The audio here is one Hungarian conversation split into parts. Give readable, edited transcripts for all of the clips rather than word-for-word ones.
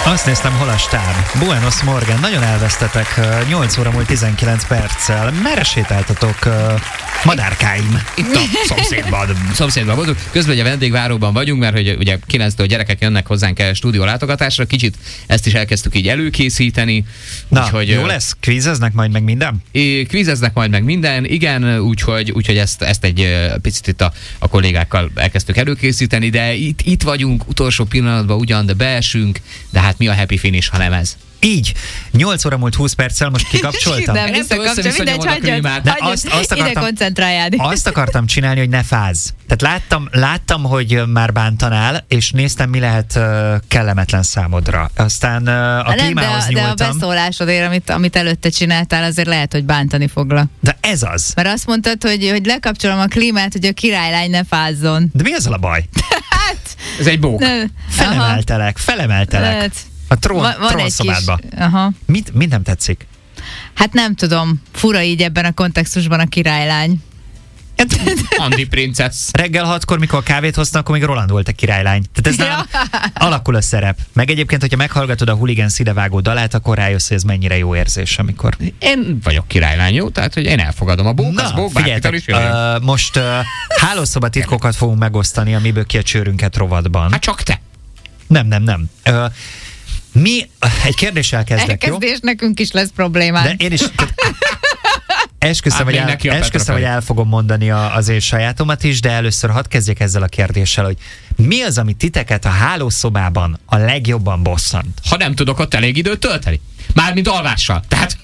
Azt néztem, hol a stáb. Buenos Morgan, nagyon elvesztetek. 8 óra múlt 19 perccel. Merre sétáltatok, madárkáim? Itt a szomszédban vagyunk. Közben a vendégváróban vagyunk, mert hogy ugye 9-től gyerekek jönnek hozzánk el stúdió látogatásra. Kicsit ezt is elkezdtük így előkészíteni. Na, úgyhogy, jó lesz? Kvízeznek majd meg minden? Kvízeznek majd meg minden, igen, úgyhogy ezt egy picit itt a kollégákkal elkezdtük előkészíteni, de itt vagyunk utolsó pillanatban ugyan, de beesünk, de hát mi a happy finish, ha nem ez? Így. 8 óra múlt 20 perccel, most kikapcsoltam. Nem, visszakapcsolja, mindegy, hagyjad, ide koncentráljál. Azt akartam csinálni, hogy ne fázz. Tehát láttam, hogy már bántanál, és néztem, mi lehet kellemetlen számodra. Aztán a klímához nyúltam. De a beszólásodért, amit előtte csináltál, azért lehet, hogy bántani foglak. De ez az. Mert azt mondtad, hogy lekapcsolom a klímát, hogy a királylány ne fázzon. De mi az a baj? Hát... Ez egy bók. Felemeltelek. A trónszobádba. Mit nem tetszik? Hát nem tudom, fura így ebben a kontextusban a királylány. Andi princesz. Reggel 6-kor, mikor kávét hoztam, akkor még Roland volt a királylány. Tehát ez nem alakul a szerep. Meg egyébként, hogyha meghallgatod a Hooligans idevágó dalát, akkor rájössz, hogy ez mennyire jó érzés, amikor... Én vagyok királylány, jó? Tehát, hogy én elfogadom a bók, az bók, figyeljetek, most hálószoba titkokat fogunk megosztani, amiből ki a csőrünket rovatban. Hát csak te. Nem. Egy kérdéssel kezdek, elkezdés, jó? Nekünk is lesz problémám. De én is... Esküszöm, hogy el fogom mondani az én sajátomat is, de először hadd kezdjek ezzel a kérdéssel, hogy mi az, ami titeket a hálószobában a legjobban bosszant? Ha nem tudok ott elég időt tölteni. Mármint alvással. Tehát...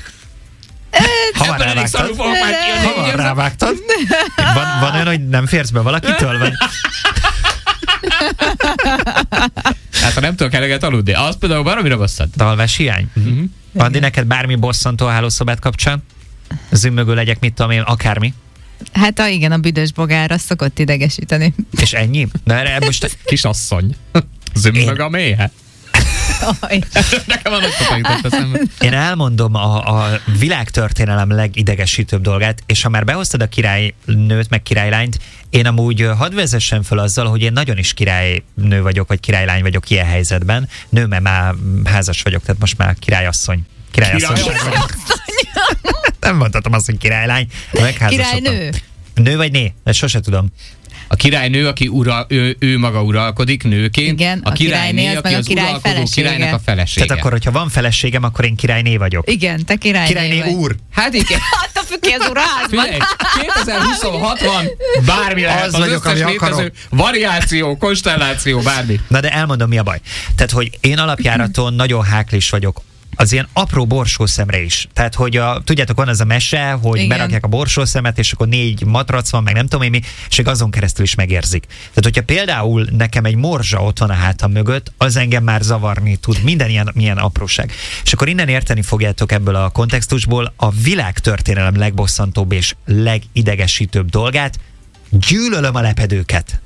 Ha rávágtad? Van olyan, hogy nem férsz be valakitől? Vagy? Hát ha nem tudok eleget aludni, az például baromira bosszant. Alvás hiány? Andi, neked bármi bosszantó a hálószobát kapcsán? Zümmögő legyek, mit tudom én, akármi? Hát igen, a büdös bogár, az szokott idegesíteni. És ennyi? De most... Kisasszony. Zümmög a méhe. Nekem van Én elmondom a világtörténelem legidegesítőbb dolgát, és ha már behoztad a királynőt, meg királylányt, én amúgy hadd vezessen fel azzal, hogy én nagyon is királynő vagyok, vagy királylány vagyok ilyen helyzetben. Nő, mert már házas vagyok, tehát most már királyasszony. Nem mondhatom azt, hogy királylány. Királynő? Nő vagy né? Ezt sose tudom. A királynő, aki ő maga uralkodik nőként. Igen, a királyné, aki az uralkodó királynak a felesége. Tehát akkor, hogyha van feleségem, akkor én királyné vagyok. Igen, te királyné vagy. Úr. Hát igen. Attól függ ki az urázban. 2026 van, bármi lehet, az összes létező variáció, konstelláció, bármi. Na de elmondom, mi a baj. Tehát, hogy én alapjáraton nagyon háklis vagyok az ilyen apró borsószemre is. Tehát, hogy tudjátok, van az a mese, hogy igen, berakják a borsószemet, és akkor 4 matrac van, meg nem tudom én mi, és azon keresztül is megérzik. Tehát, hogyha például nekem egy morzsa ott van a hátam mögött, az engem már zavarni tud. Minden ilyen apróság. És akkor innen érteni fogjátok ebből a kontextusból a világtörténelem legbosszantóbb és legidegesítőbb dolgát. Gyűlölöm a lepedőket.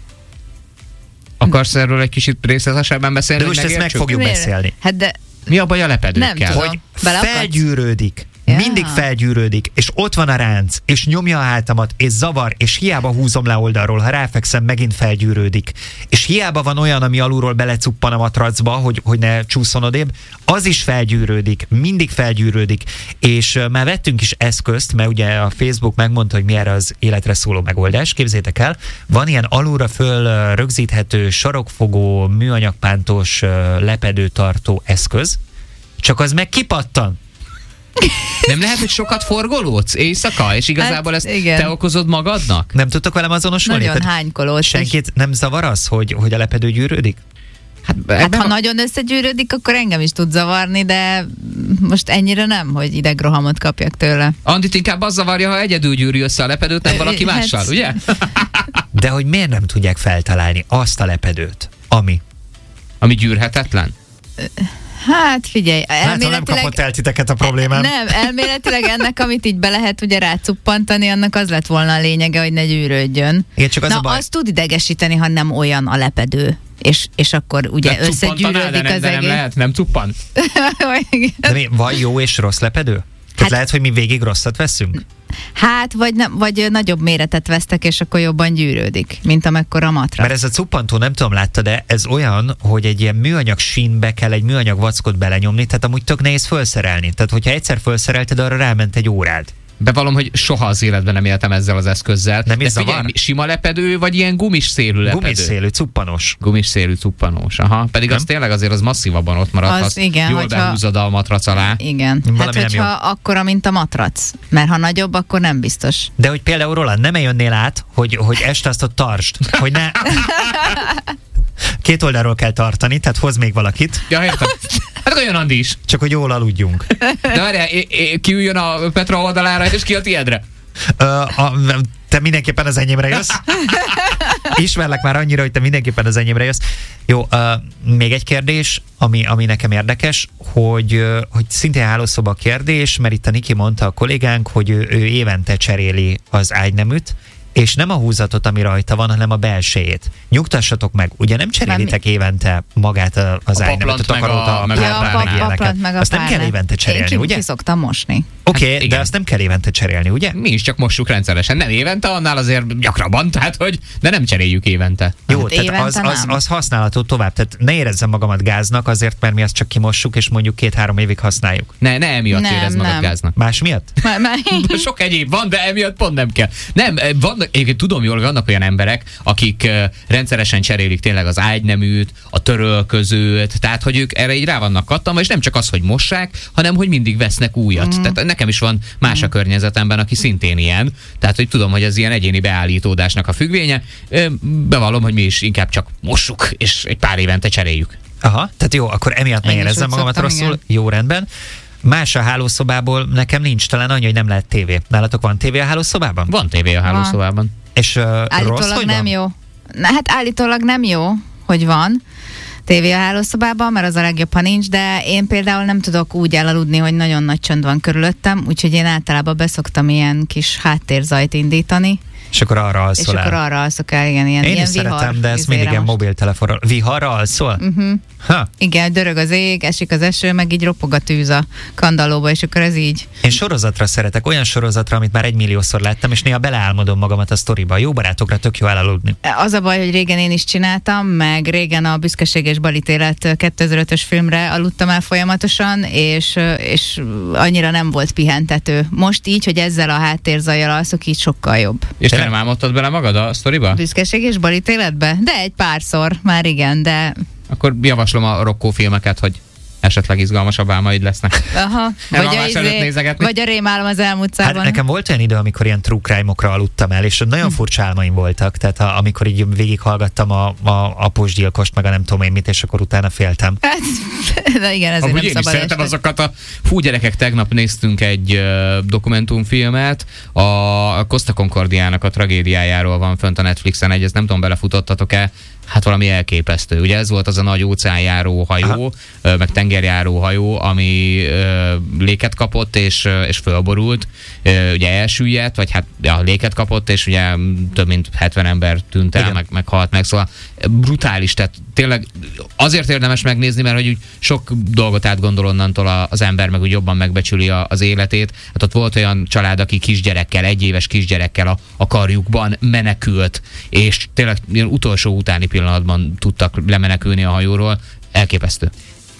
Akarsz erről egy kicsit részletesebben beszélni? De most ezt meg fogjuk beszélni. Hát de mi a baj a lepedőkkel? Nem tudom. Hogy felgyűrődik. Mindig felgyűrődik, és ott van a ránc, és nyomja a hátamat, és zavar, és hiába húzom le oldalról, ha ráfekszem, megint felgyűrődik. És hiába van olyan, ami alulról belecuppan a matracba, hogy ne csúszson odébb, az is felgyűrődik, mindig felgyűrődik. És már vettünk is eszközt, mert ugye a Facebook megmondta, hogy mi erre az életre szóló megoldás. Képzétek el, van ilyen alulra föl rögzíthető, sarokfogó, műanyagpántos lepedőtartó eszköz, csak az meg kipattan. Nem lehet, hogy sokat forgolódsz éjszaka, és igazából ezt te okozod magadnak? Nem tudtok velem azonosulni? Nagyon hánykolódsz. Senkit nem zavar az, hogy a lepedő gyűrődik? Hát ha nagyon összegyűrődik, akkor engem is tud zavarni, de most ennyire nem, hogy idegrohamot kapjak tőle. Andit inkább az zavarja, ha egyedül gyűri össze a lepedőt, nem valaki mással, ugye? De hogy miért nem tudják feltalálni azt a lepedőt, ami gyűrhetetlen? Hát figyelj, elméletileg... nem kapott el titeket a problémám. Nem, elméletileg ennek, amit így be lehet ugye rácuppantani, annak az lett volna a lényege, hogy ne gyűrődjön. Igen, csak az az tud idegesíteni, ha nem olyan a lepedő. És akkor ugye összegyűrődik az egész. Nem lehet, nem cuppan? De van jó és rossz lepedő? Tehát lehet, hogy mi végig rosszat veszünk? Hát, vagy nagyobb méretet vesztek, és akkor jobban gyűrődik, mint amekkora a matrac. Mert ez a cuppantó, nem tudom, látta, de ez olyan, hogy egy ilyen műanyag sínbe kell egy műanyag vackot belenyomni, tehát amúgy tök nehéz felszerelni. Tehát, hogyha egyszer felszerelted, arra ráment egy órád. Bevallom, hogy soha az életben nem éltem ezzel az eszközzel. Nem de figyelj, sima lepedő, vagy ilyen gumisszélű lepedő? Gumisszélű, cuppanós. Gumisszélű, cuppanós, aha. Pedig nem? Az tényleg azért az masszívabban ott marad, az igen, jól behúzod a matrac alá. Igen, hát hogyha akkora, mint a matrac. Mert ha nagyobb, akkor nem biztos. De hogy például Roland, nem jönnél át, hogy este azt ott tartsd, hogy ne... Két oldalról kell tartani, tehát hoz még valakit. Ja, értem. Hát olyan Andi is. Csak hogy jól aludjunk. De várjál, ki üljön a Petra oldalára, és ki a tiédre? Te mindenképpen az enyémre jössz. Ismerlek már annyira, hogy te mindenképpen az enyémre jössz. Jó, még egy kérdés, ami nekem érdekes, hogy szintén hálószoba kérdés, mert itt a Niki mondta a kollégánk, hogy ő évente cseréli az ágyneműt, és nem a húzatot, ami rajta van, hanem a belsejét. Nyugtassatok meg, ugye nem cserélitek évente magát az ágyneműt, a takarót, meg ilyeneket. Azt nem kell évente cserélni, ugye? Én ki szoktam mosni. Oké, de azt nem kell évente cserélni, ugye? Mi is csak mossuk rendszeresen. Nem évente, annál azért gyakrabban, tehát hogy, de nem cseréljük évente. Jó, hát tehát az használható tovább. Tehát ne érezzem magamat gáznak azért, mert mi azt csak kimossuk, és mondjuk 2-3 évig használjuk. Ne emiatt érezd magad gáznak. Más miatt? Sok egyéb van, de emiatt pont nem kell. Nem, egyébként tudom jól, vannak olyan emberek, akik rendszeresen cserélik tényleg az ágyneműt, a törölközőt, tehát hogy ők erre így rá vannak kattanva, és nem csak az, hogy mossák, hanem hogy mindig vesznek újat. Tehát nekem is van más a környezetemben, aki szintén ilyen. Tehát, hogy tudom, hogy ez ilyen egyéni beállítódásnak a függvénye. Bevallom, hogy mi is inkább csak mossuk, és egy pár évente cseréljük. Aha, tehát jó, akkor emiatt ne érezzem magamat rosszul. Igen. Jó, rendben. Más a hálószobából nekem nincs, talán annyi, hogy nem lehet tévé. Nálatok van tévé a hálószobában? Van tévé a hálószobában. És állítólag rossz, hogy nem van? jó. Hát állítólag nem jó, hogy van tévé a hálószobában, mert az a legjobb, ha nincs, de én például nem tudok úgy elaludni, hogy nagyon nagy csönd van körülöttem, úgyhogy én általában beszoktam ilyen kis háttérzajt indítani. És akkor arra alszol el. És akkor arra alszok el, igen, ilyen Én ilyen is szeretem, de ez mindig ilyen mobiltelefonról. Viharra alszol? Igen, dörög az ég, esik az eső, meg így ropog a tűz a kandallóba, és akkor ez így. Én sorozatra szeretek, olyan sorozatra, amit már 1 milliószor láttam, és néha beleálmodom magamat a sztoriba. Jó barátokra tök jó elaludni. Az a baj, hogy régen én is csináltam, meg régen a Büszkeség és balítélet 2005-ös filmre aludtam el folyamatosan, és annyira nem volt pihentető. Most így, hogy ezzel a háttérzajjal alszok, így sokkal jobb. És te nem álmodtad bele magad a sztoriba? Büszkeség és balítéletbe? De egy párszor, már igen, de... Akkor javaslom a Rocco filmeket, hogy esetleg izgalmasabb álmaid lesznek. Aha. Vagy a rémálom az elmúlt szában. Hát nekem volt olyan idő, amikor ilyen true crime-okra aludtam el, és nagyon furcsa álmaim voltak, tehát amikor így végighallgattam a Aposgyilkost, meg a nem tudom én mit, és akkor utána féltem. Hát, de igen, ezért amúgy nem szabad. Én is szeretem azokat a... Fú, gyerekek, tegnap néztünk egy dokumentumfilmet, a Costa Concordiának a tragédiájáról van fönt a Netflixen, ezt nem tudom, belefutottatok-e. Hát valami elképesztő. Ugye ez volt az a nagy óceánjáró hajó, meg tengerjáró hajó, ami léket kapott és fölborult. Ugye elsüllyedt, vagy hát léket kapott, és ugye több mint 70 ember tűnt el, meg halt meg. Szóval brutális, tehát tényleg azért érdemes megnézni, mert hogy úgy sok dolgot átgondol onnantól az ember, meg úgy jobban megbecsüli az életét. Hát ott volt olyan család, aki kisgyerekkel, 1 éves kisgyerekkel a karjukban menekült, és tényleg utolsó utáni pillanatban tudtak lemenekülni a hajóról. Elképesztő.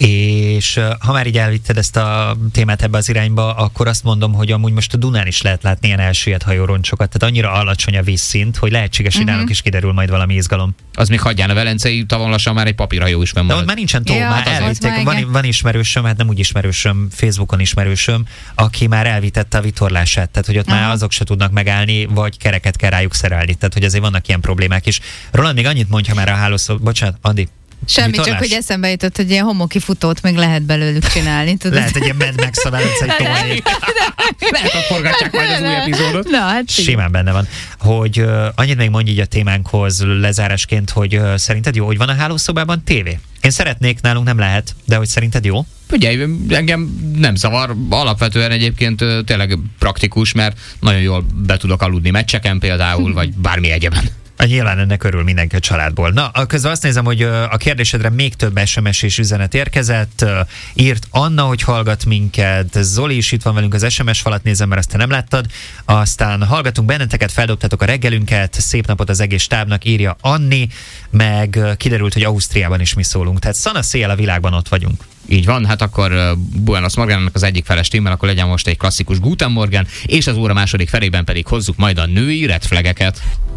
És ha már így elvitted ezt a témát ebbe az irányba, akkor azt mondom, hogy amúgy most a Dunán is lehet látni ilyen elsüllyedt hajóroncsokat, tehát annyira alacsony a vízszint, hogy lehetséges, hogy nálunk is kiderül majd valami izgalom. Az még hagyján, a Velencei tavon lassan már egy papírhajó is fenn marad. De ott már nincsen tó, már elvitték. Van ismerősöm, hát nem úgy ismerősöm, Facebookon ismerősöm, aki már elvitette a vitorlását, tehát hogy ott már azok se tudnak megállni, vagy kereket kell rájuk szerelni, tehát hogy azért vannak ilyen problémák is. Roland, még annyit mondja már a hálószobában, bocsánat, Andi. Semmi, csak hogy eszembe jutott, hogy ilyen homoki futót még lehet belőlük csinálni. Tudod? Lehet egy ilyen Mad Max a Velencei tónék. Lehet, hogy forgatják majd az új epizódot. Na, hát simán benne van. Hogy annyit még mondj így a témánkhoz lezárásként, hogy szerinted jó, hogy van a hálószobában tévé? Én szeretnék, nálunk nem lehet, de hogy szerinted jó? Ugye, engem nem zavar, alapvetően egyébként tényleg praktikus, mert nagyon jól be tudok aludni meccseken például, vagy bármi egyeben. Nyilván ennek örül mindenki a családból. Na, közben azt nézem, hogy a kérdésedre még több SMS és üzenet érkezett. Írt Anna, hogy hallgat minket. Zoli is itt van velünk, az SMS falat nézem, mert azt te nem láttad. Aztán hallgatunk benneteket, feldobtatok a reggelünket. Szép napot az egész stábnak, írja Anni. Meg kiderült, hogy Ausztriában is mi szólunk. Tehát szana szél a világban ott vagyunk. Így van, hát akkor Buenos Morgannak az egyik fele stimmel, akkor legyen most egy klasszikus Guten Morgen, és az óra második felében pedig hozzuk majd a női red flageket.